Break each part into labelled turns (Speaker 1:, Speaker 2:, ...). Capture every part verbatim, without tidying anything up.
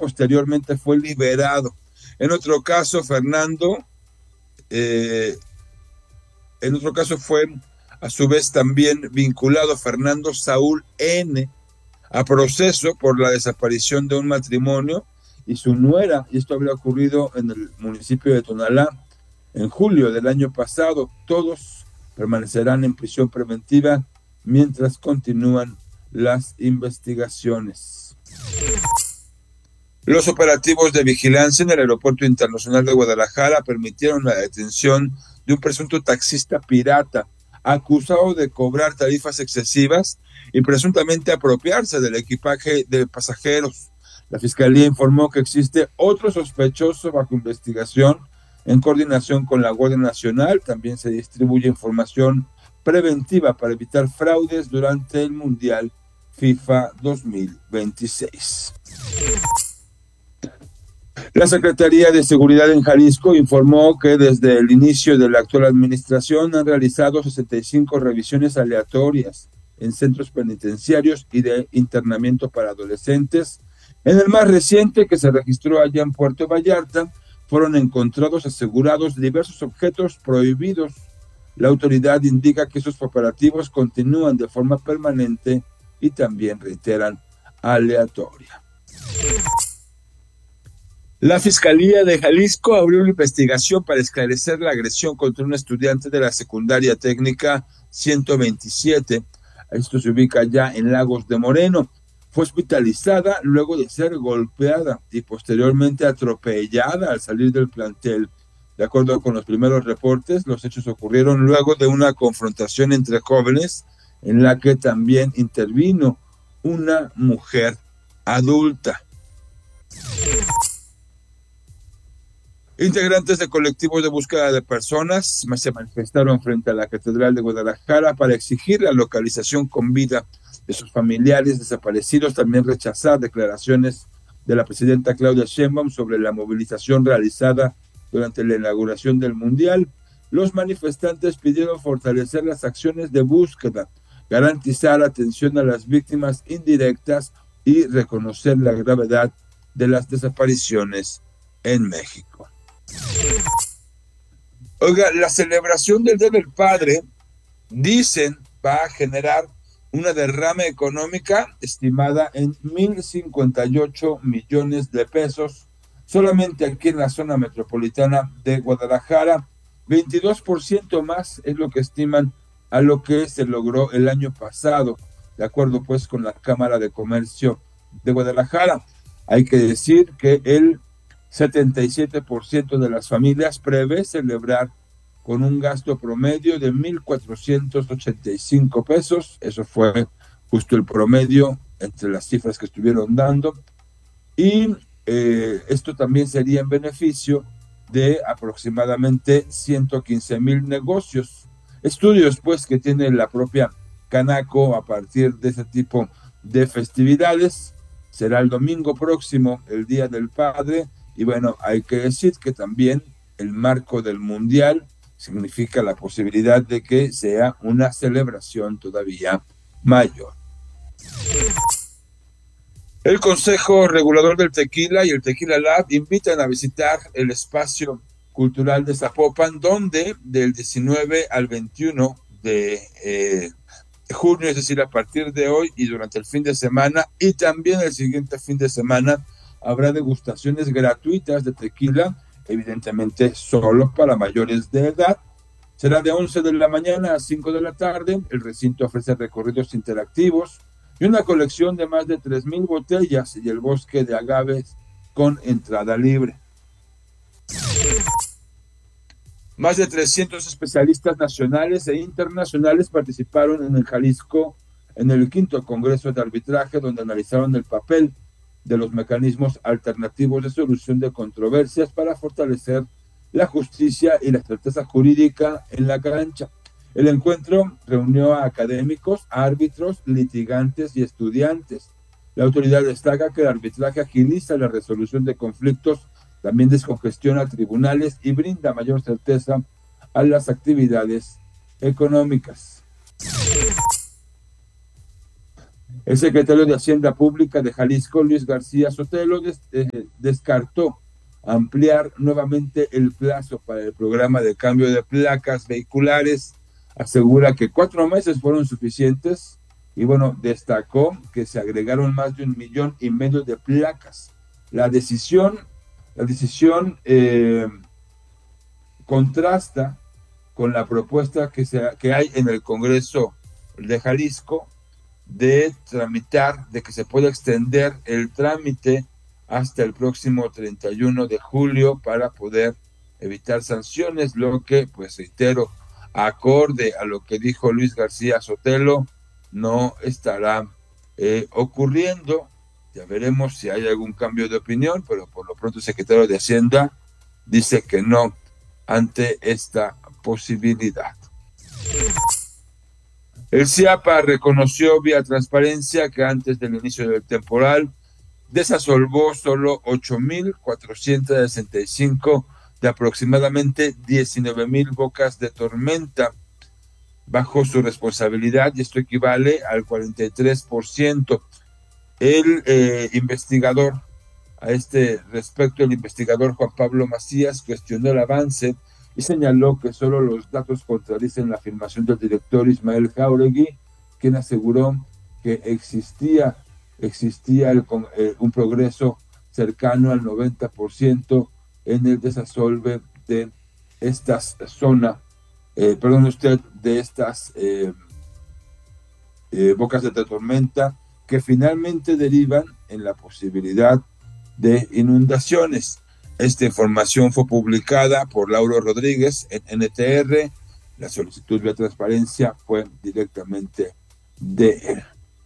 Speaker 1: posteriormente fue liberado. En otro caso, Fernando, eh, en otro caso fue a su vez también vinculado Fernando Saúl N. a proceso por la desaparición de un matrimonio y su nuera, y esto habría ocurrido en el municipio de Tonalá en julio del año pasado. Todos permanecerán en prisión preventiva mientras continúan las investigaciones. Los operativos de vigilancia en el Aeropuerto Internacional de Guadalajara permitieron la detención de un presunto taxista pirata acusado de cobrar tarifas excesivas y presuntamente apropiarse del equipaje de pasajeros. La Fiscalía informó que existe otro sospechoso bajo investigación en coordinación con la Guardia Nacional. También se distribuye información preventiva para evitar fraudes durante el Mundial FIFA dos mil veintiséis. La Secretaría de Seguridad en Jalisco informó que desde el inicio de la actual administración han realizado sesenta y cinco revisiones aleatorias en centros penitenciarios y de internamiento para adolescentes. En el más reciente, que se registró allá en Puerto Vallarta, fueron encontrados asegurados diversos objetos prohibidos. La autoridad indica que esos operativos continúan de forma permanente y también reiteran aleatoria. La Fiscalía de Jalisco abrió una investigación para esclarecer la agresión contra un estudiante de la secundaria técnica ciento veintisiete. Esto se ubica ya en Lagos de Moreno. Fue hospitalizada luego de ser golpeada y posteriormente atropellada al salir del plantel. De acuerdo con los primeros reportes, los hechos ocurrieron luego de una confrontación entre jóvenes en la que también intervino una mujer adulta. Integrantes de colectivos de búsqueda de personas se manifestaron frente a la Catedral de Guadalajara para exigir la localización con vida de sus familiares desaparecidos, también rechazar declaraciones de la presidenta Claudia Sheinbaum sobre la movilización realizada durante la inauguración del Mundial. Los manifestantes pidieron fortalecer las acciones de búsqueda, garantizar atención a las víctimas indirectas y reconocer la gravedad de las desapariciones en México. Oiga, la celebración del Día del Padre, dicen, va a generar una derrama económica estimada en mil cincuenta y ocho millones de pesos, solamente aquí en la zona metropolitana de Guadalajara. veintidós por ciento más es lo que estiman a lo que se logró el año pasado, de acuerdo pues con la Cámara de Comercio de Guadalajara. Hay que decir que el setenta y siete por ciento de las familias prevé celebrar con un gasto promedio de mil cuatrocientos ochenta y cinco pesos. Eso fue justo el promedio entre las cifras que estuvieron dando. Y eh, esto también sería en beneficio de aproximadamente ciento quince mil negocios. Estudios, pues, que tiene la propia Canaco a partir de ese tipo de festividades. Será el domingo próximo, el Día del Padre. Y bueno, hay que decir que también el marco del Mundial significa la posibilidad de que sea una celebración todavía mayor. El Consejo Regulador del Tequila y el Tequila Lab invitan a visitar el espacio cultural de Zapopan, donde del diecinueve al veintiuno de eh, junio, es decir, a partir de hoy y durante el fin de semana y también el siguiente fin de semana, habrá degustaciones gratuitas de tequila, evidentemente solo para mayores de edad. Será de once de la mañana a cinco de la tarde. El recinto ofrece recorridos interactivos y una colección de más de tres mil botellas y el bosque de agaves con entrada libre. Más de trescientos especialistas nacionales e internacionales participaron en el Jalisco en el quinto Congreso de Arbitraje, donde analizaron el papel de los mecanismos alternativos de solución de controversias para fortalecer la justicia y la certeza jurídica en la cancha. El encuentro reunió a académicos, árbitros, litigantes y estudiantes. La autoridad destaca que el arbitraje agiliza la resolución de conflictos, también descongestiona tribunales y brinda mayor certeza a las actividades económicas. El secretario de Hacienda Pública de Jalisco, Luis García Sotelo, des, eh, descartó ampliar nuevamente el plazo para el programa de cambio de placas vehiculares. Asegura que cuatro meses fueron suficientes y, bueno, destacó que se agregaron más de un millón y medio de placas. La decisión, la decisión eh, contrasta con la propuesta que, se, que hay en el Congreso de Jalisco de tramitar, de que se pueda extender el trámite hasta el próximo treinta y uno de julio para poder evitar sanciones, lo que, pues reitero, acorde a lo que dijo Luis García Sotelo, no estará eh, ocurriendo. Ya veremos si hay algún cambio de opinión, pero por lo pronto el secretario de Hacienda dice que no ante esta posibilidad. El C I A P A reconoció vía transparencia que antes del inicio del temporal desasolvó solo ocho mil cuatrocientos sesenta y cinco de aproximadamente diecinueve mil bocas de tormenta bajo su responsabilidad, y esto equivale al cuarenta y tres por ciento. El eh, investigador, a este respecto, el investigador Juan Pablo Macías cuestionó el avance y señaló que solo los datos contradicen la afirmación del director Ismael Jáuregui, quien aseguró que existía, existía el, eh, un progreso cercano al noventa por ciento en el desasolve de estas zonas, eh, perdón usted, de estas eh, eh, bocas de tormenta que finalmente derivan en la posibilidad de inundaciones. Esta información fue publicada por Lauro Rodríguez en N T R. La solicitud de transparencia fue directamente de él.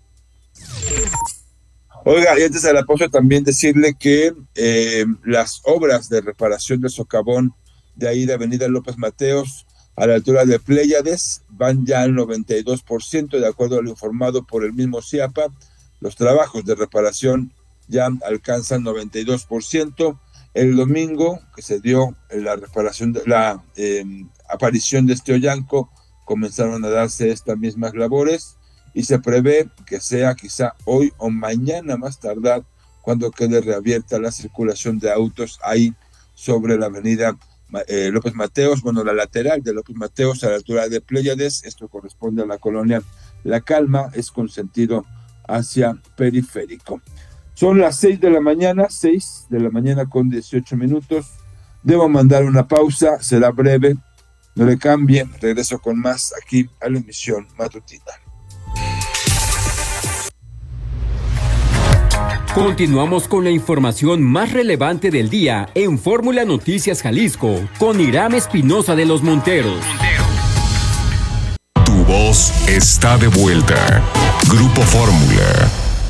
Speaker 1: Oiga, y antes de la pausa también decirle que eh, las obras de reparación del socavón de ahí de Avenida López Mateos a la altura de Pléyades van ya al noventa y dos por ciento, de acuerdo a lo informado por el mismo C I A P A. Los trabajos de reparación ya alcanzan noventa y dos por ciento. El domingo que se dio la reparación, de la eh, aparición de este hoyanco, comenzaron a darse estas mismas labores y se prevé que sea quizá hoy o mañana más tardar cuando quede reabierta la circulación de autos ahí sobre la avenida eh, López Mateos, bueno, la lateral de López Mateos a la altura de Pléyades. Esto corresponde a la colonia La Calma, es con sentido hacia Periférico. Son las seis de la mañana, seis de la mañana con dieciocho minutos. Debo mandar una pausa, será breve, no le cambie, regreso con más aquí a la emisión matutina.
Speaker 2: Continuamos con la información más relevante del día en Fórmula Noticias Jalisco, con Iram Espinosa de los Monteros.
Speaker 3: Tu voz está de vuelta. Grupo Fórmula.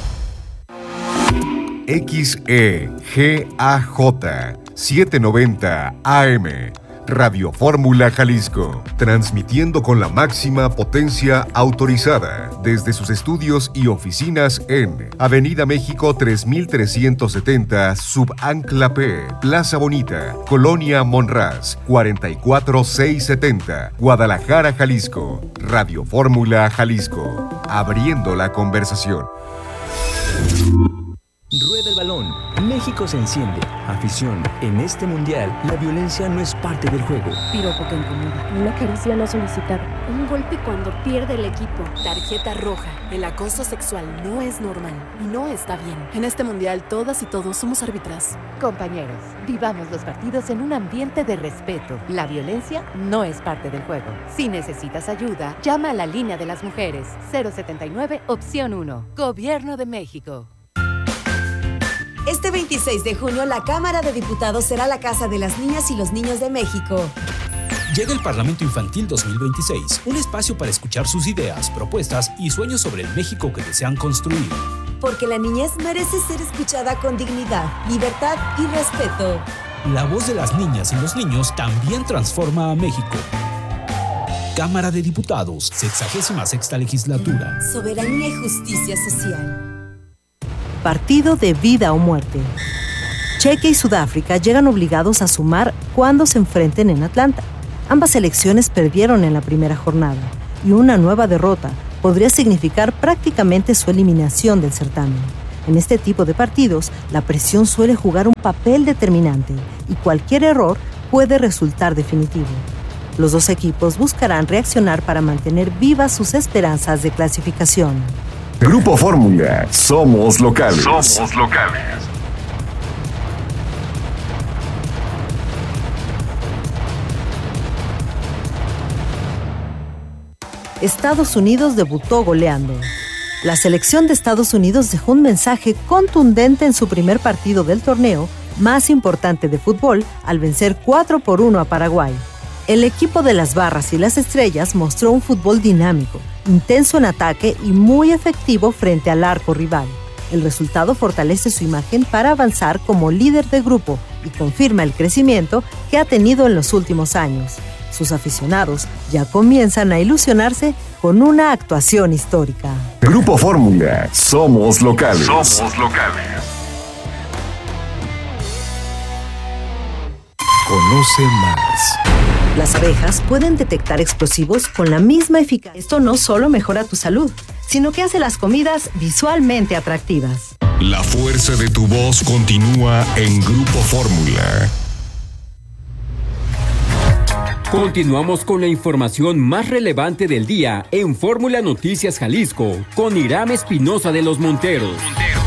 Speaker 3: X E G A J setecientos noventa A M, Radio Fórmula Jalisco, transmitiendo con la máxima potencia autorizada desde sus estudios y oficinas en Avenida México tres mil trescientos setenta, Subancla P, Plaza Bonita, Colonia Monraz, cuarenta y cuatro mil seiscientos setenta, Guadalajara, Jalisco. Radio Fórmula Jalisco, abriendo la conversación.
Speaker 4: Rueda el balón. México se enciende. Afición. En este mundial, la violencia no es parte del juego.
Speaker 5: Piropo que incomoda. Una caricia no solicitada. Un golpe cuando pierde el equipo.
Speaker 6: Tarjeta roja. El acoso sexual no es normal y no está bien. En este mundial, todas y todos somos árbitras.
Speaker 7: Compañeros, vivamos los partidos en un ambiente de respeto. La violencia no es parte del juego. Si necesitas ayuda, llama a la línea de las mujeres. cero setenta y nueve, opción uno. Gobierno de México.
Speaker 8: Este veintiséis de junio, la Cámara de Diputados será la casa de las niñas y los niños de México.
Speaker 9: Llega el Parlamento Infantil dos mil veintiséis, un espacio para escuchar sus ideas, propuestas y sueños sobre el México que desean construir.
Speaker 8: Porque la niñez merece ser escuchada con dignidad, libertad y respeto.
Speaker 9: La voz de las niñas y los niños también transforma a México. Cámara de Diputados, sexagésima sexta legislatura.
Speaker 8: Soberanía y justicia social.
Speaker 10: Partido de vida o muerte. Chequia y Sudáfrica llegan obligados a sumar cuando se enfrenten en Atlanta. Ambas selecciones perdieron en la primera jornada y una nueva derrota podría significar prácticamente su eliminación del certamen. En este tipo de partidos, la presión suele jugar un papel determinante y cualquier error puede resultar definitivo. Los dos equipos buscarán reaccionar para mantener vivas sus esperanzas de clasificación.
Speaker 3: Grupo Fórmula, somos locales. Somos locales.
Speaker 10: Estados Unidos debutó goleando. La selección de Estados Unidos dejó un mensaje contundente en su primer partido del torneo más importante de fútbol al vencer cuatro por uno a Paraguay. El equipo de las barras y las estrellas mostró un fútbol dinámico, intenso en ataque y muy efectivo frente al arco rival. El resultado fortalece su imagen para avanzar como líder de grupo y confirma el crecimiento que ha tenido en los últimos años. Sus aficionados ya comienzan a ilusionarse con una actuación histórica.
Speaker 3: Grupo Fórmula, somos locales. Somos locales. Conoce más.
Speaker 10: Las abejas pueden detectar explosivos con la misma eficacia. Esto no solo mejora tu salud, sino que hace las comidas visualmente atractivas.
Speaker 3: La fuerza de tu voz continúa en Grupo Fórmula.
Speaker 2: Continuamos con la información más relevante del día en Fórmula Noticias Jalisco con Irán Espinosa de los Monteros.